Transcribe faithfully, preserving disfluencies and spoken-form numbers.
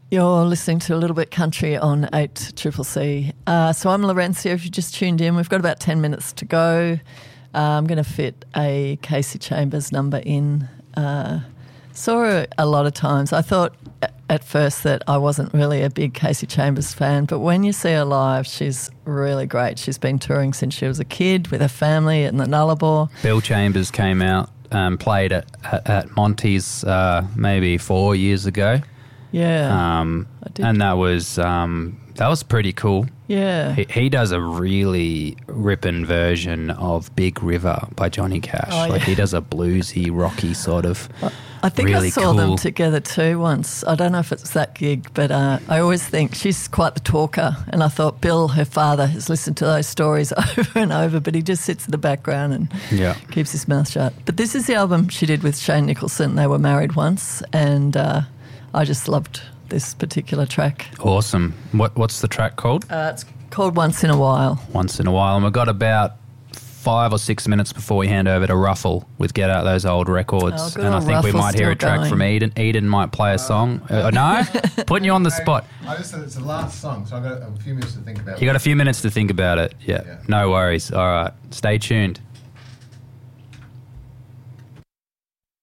You're listening to A Little Bit Country on eight Triple C. Uh, so I'm Laurencia. If you just tuned in, we've got about ten minutes to go. Uh, I'm going to fit a Kasey Chambers number in. Uh, saw her a lot of times. I thought at first that I wasn't really a big Kasey Chambers fan, but when you see her live, she's really great. She's been touring since she was a kid with her family in the Nullarbor. Bill Chambers came out, um, played at, at, at Monty's uh, maybe four years ago. Yeah, um, and that was um, that was pretty cool. Yeah, he, he does a really ripping version of Big River by Johnny Cash. Oh, like yeah. he does a bluesy, rocky sort of. I think really I saw cool. them together too once. I don't know if it's that gig, but uh, I always think she's quite the talker. And I thought Bill, her father, has listened to those stories over and over, but he just sits in the background and yeah. keeps his mouth shut. But this is the album she did with Shane Nicholson. They were married once, and uh, I just loved this particular track. Awesome. What What's the track called? Uh, it's called Once in a While. Once in a While. And we've got about five or six minutes before we hand over to Ruffle with Get Out Those Old Records. Oh, good and I old think we Ruffle's might hear a still track going. from Eden. Eden might play a song. Uh, no? Putting you on the spot. I just said it's the last song, so I've got a few minutes to think about it. You got a few minutes to think about it. Yeah. Yeah. No worries. All right. Stay tuned.